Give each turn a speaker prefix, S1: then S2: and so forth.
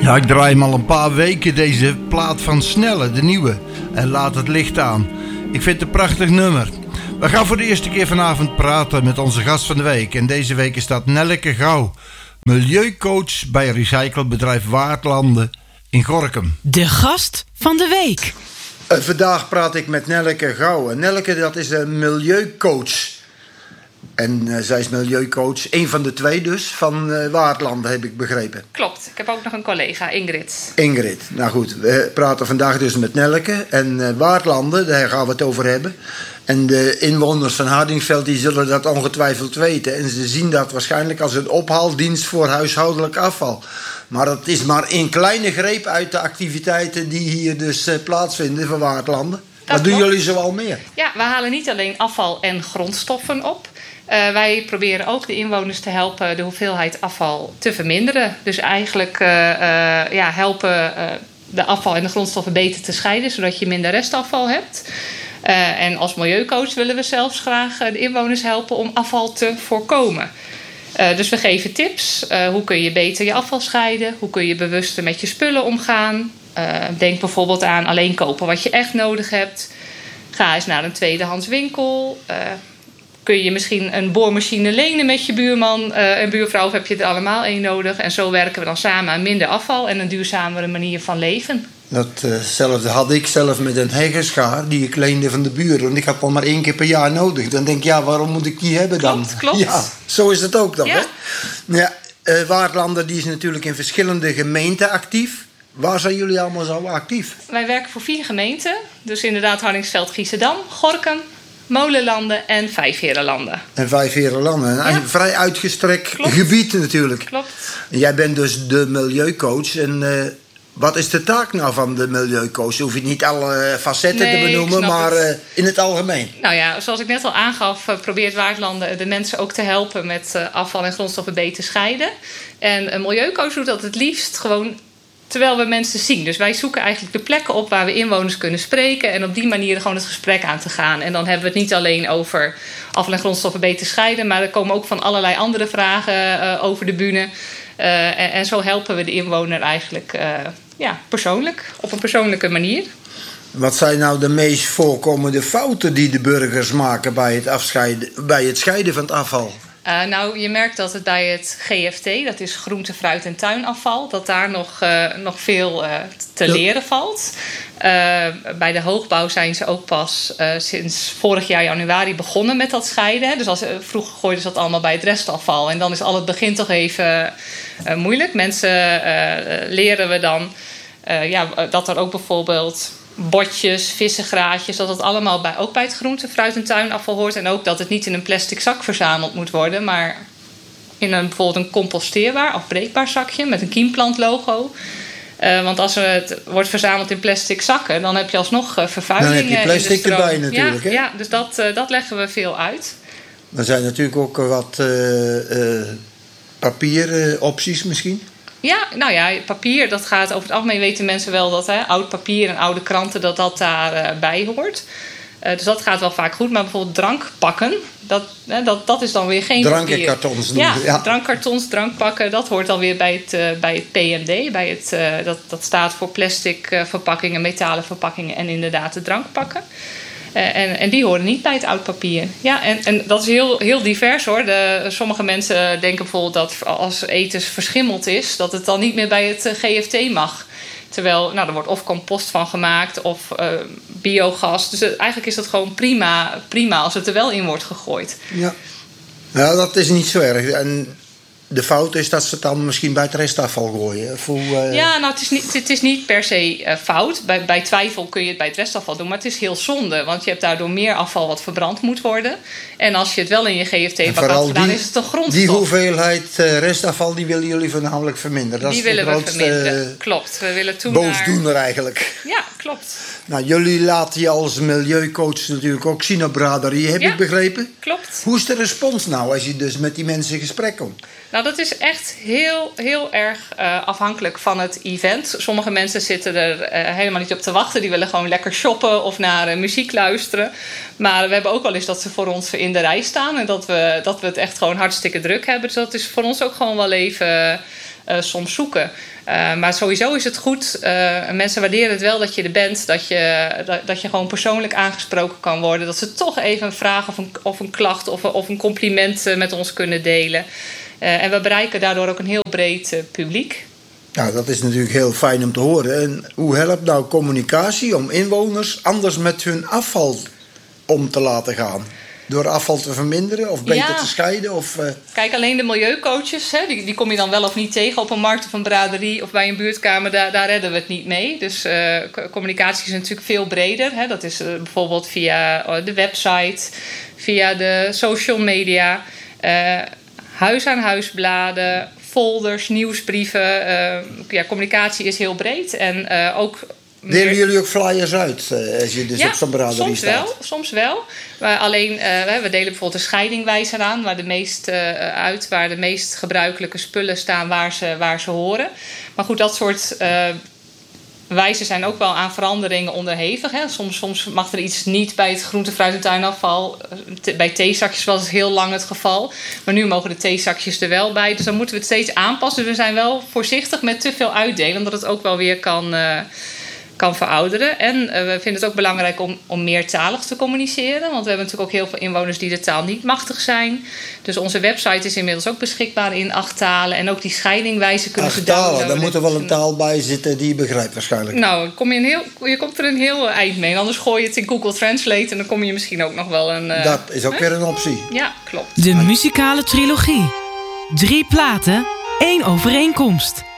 S1: Ja, ik draai hem al een paar weken, deze plaat van Snelle, de nieuwe. En Laat het licht aan. Ik vind het een prachtig nummer. We gaan voor de eerste keer vanavond praten met onze gast van de week. En deze week is dat Nelleke Gouw, milieucoach bij recyclebedrijf Waardlanden in Gorinchem.
S2: De gast van de week.
S1: Vandaag praat ik met Nelleke Gouw. En Nelleke, dat is een milieucoach. En zij is milieucoach, een van de twee dus, van Waardlanden, heb ik begrepen.
S3: Klopt, ik heb ook nog een collega, Ingrid.
S1: Ingrid, nou goed, we praten vandaag dus met Nelleke. En Waardlanden, daar gaan we het over hebben. En de inwoners van Hardingsveld die zullen dat ongetwijfeld weten. En ze zien dat waarschijnlijk als een ophaaldienst voor huishoudelijk afval. Maar dat is maar een kleine greep uit de activiteiten die hier dus plaatsvinden van Waardlanden. Wat doen jullie zoal meer?
S3: Ja, we halen niet alleen afval en grondstoffen op. Wij proberen ook de inwoners te helpen de hoeveelheid afval te verminderen. Dus eigenlijk helpen de afval en de grondstoffen beter te scheiden, zodat je minder restafval hebt. En als milieucoach willen we zelfs graag de inwoners helpen om afval te voorkomen. Dus we geven tips. Hoe kun je beter je afval scheiden? Hoe kun je bewuster met je spullen omgaan? Denk bijvoorbeeld aan alleen kopen wat je echt nodig hebt. Ga eens naar een tweedehands winkel. Kun je misschien een boormachine lenen met je buurman en buurvrouw, of heb je er allemaal één nodig? En zo werken we dan samen aan minder afval en een duurzamere manier van leven.
S1: Datzelfde had ik zelf met een heggeschaar die ik leende van de buren. Want ik had al maar 1 keer per jaar nodig. Dan denk ik, ja, waarom moet ik die hebben dan?
S3: Klopt.
S1: Ja, zo is het ook dan,
S3: ja.
S1: Hè? Ja, Waardlanden die is natuurlijk in verschillende gemeenten actief. Waar zijn jullie allemaal zo actief?
S3: Wij werken voor 4 gemeenten. Dus inderdaad Hardingsveld, Giessendam, Gorinchem, Molenlanden en Vijfheerenlanden.
S1: En Vijfheerenlanden. Een vrij uitgestrekt gebied natuurlijk.
S3: Klopt.
S1: En jij bent dus de milieucoach. En wat is de taak nou van de milieucoach? Je hoeft je niet alle facetten te benoemen, maar in het algemeen.
S3: Nou ja, zoals ik net al aangaf, probeert Waardlanden de mensen ook te helpen met afval en grondstoffen beter scheiden. En een milieucoach doet dat het liefst gewoon terwijl we mensen zien. Dus wij zoeken eigenlijk de plekken op waar we inwoners kunnen spreken en op die manier gewoon het gesprek aan te gaan. En dan hebben we het niet alleen over afval en grondstoffen beter scheiden, maar er komen ook van allerlei andere vragen over de bühne. En zo helpen we de inwoner eigenlijk persoonlijk, op een persoonlijke manier.
S1: Wat zijn nou de meest voorkomende fouten die de burgers maken bij het scheiden van het afval?
S3: Nou, je merkt dat het bij het GFT, dat is groente, fruit en tuinafval, dat daar nog veel te leren valt. Bij de hoogbouw zijn ze ook pas sinds vorig jaar januari begonnen met dat scheiden. Dus vroeger gooiden ze dat allemaal bij het restafval. En dan is al het begin toch even moeilijk. Mensen leren we dan dat er ook bijvoorbeeld botjes, vissengraatjes, dat het allemaal ook bij het groente, fruit en tuinafval hoort. En ook dat het niet in een plastic zak verzameld moet worden, maar in bijvoorbeeld een composteerbaar, afbreekbaar zakje met een kiemplantlogo. Want als het wordt verzameld in plastic zakken, dan heb je alsnog vervuiling.
S1: Dan heb je plastic erbij natuurlijk. Hè?
S3: Ja, dus dat leggen we veel uit.
S1: Er zijn natuurlijk ook wat papieropties misschien.
S3: Ja, nou ja, papier, dat gaat over het algemeen weten mensen wel dat oud papier en oude kranten, dat daarbij hoort. Dus dat gaat wel vaak goed. Maar bijvoorbeeld drankpakken, dat is dan weer geen papier.
S1: Drankkartons.
S3: Ja, drankkartons, drankpakken, dat hoort dan weer bij het PMD. Dat staat voor plastic verpakkingen, metalen verpakkingen en inderdaad de drankpakken. En die horen niet bij het oud papier. Ja, en dat is heel, heel divers hoor. Sommige mensen denken bijvoorbeeld dat als eten verschimmeld is, dat het dan niet meer bij het GFT mag. Terwijl, er wordt of compost van gemaakt of biogas. Dus eigenlijk is dat gewoon prima als het er wel in wordt gegooid.
S1: Ja, nou, dat is niet zo erg. En de fout is dat ze het dan misschien bij het restafval gooien.
S3: Ja, nou, het is niet per se fout. Bij twijfel kun je het bij het restafval doen. Maar het is heel zonde. Want je hebt daardoor meer afval wat verbrand moet worden. En als je het wel in je GFT-bak had gedaan, is het een grondstof.
S1: Die hoeveelheid restafval, die willen jullie voornamelijk verminderen.
S3: Die willen we verminderen, klopt. We willen toen
S1: boosdoener eigenlijk.
S3: Ja, klopt.
S1: Nou, jullie laten je als milieucoach natuurlijk ook zien op braderie, heb ik begrepen?
S3: Klopt.
S1: Hoe is de respons nou als je dus met die mensen in gesprek komt?
S3: Nou, dat is echt heel, heel erg afhankelijk van het event. Sommige mensen zitten er helemaal niet op te wachten. Die willen gewoon lekker shoppen of naar muziek luisteren. Maar we hebben ook wel eens dat ze voor ons in de rij staan. En dat we het echt gewoon hartstikke druk hebben. Dus dat is voor ons ook gewoon wel even soms zoeken. Maar sowieso is het goed. Mensen waarderen het wel dat je er bent. Dat je gewoon persoonlijk aangesproken kan worden. Dat ze toch even een vraag of een klacht of een compliment met ons kunnen delen. En we bereiken daardoor ook een heel breed publiek.
S1: Nou, dat is natuurlijk heel fijn om te horen. En hoe helpt nou communicatie om inwoners anders met hun afval om te laten gaan? Door afval te verminderen of beter te scheiden?
S3: Kijk, alleen de milieucoaches, die kom je dan wel of niet tegen op een markt of een braderie of bij een buurtkamer. Daar redden we het niet mee. Dus communicatie is natuurlijk veel breder. Dat is bijvoorbeeld via de website, via de social media, huis-aan-huisbladen, folders, nieuwsbrieven. Communicatie is heel breed. En ook...
S1: Delen jullie ook flyers uit als je dus op zo'n braderie staat?
S3: Soms wel. Maar alleen, we delen bijvoorbeeld een scheidingwijzer aan... waar de meest gebruikelijke spullen staan waar ze horen. Maar goed, dat soort wijzen zijn ook wel aan veranderingen onderhevig. Hè. Soms mag er iets niet bij het groente-, fruit- en tuinafval. Bij theezakjes was het heel lang het geval. Maar nu mogen de theezakjes er wel bij. Dus dan moeten we het steeds aanpassen. Dus we zijn wel voorzichtig met te veel uitdelen... omdat het ook wel weer kan verouderen. En we vinden het ook belangrijk om meertalig te communiceren. Want we hebben natuurlijk ook heel veel inwoners die de taal niet machtig zijn. Dus onze website is inmiddels ook beschikbaar in 8 talen. En ook die scheidingwijzen kunnen ze downloaden. 8
S1: talen, daar moet er wel een taal bij zitten die je begrijpt waarschijnlijk.
S3: Nou, je komt er een heel eind mee. Anders gooi je het in Google Translate en dan kom je misschien ook nog wel een...
S1: dat is ook weer een optie.
S3: Ja, klopt.
S2: De muzikale trilogie. 3 platen, 1 overeenkomst.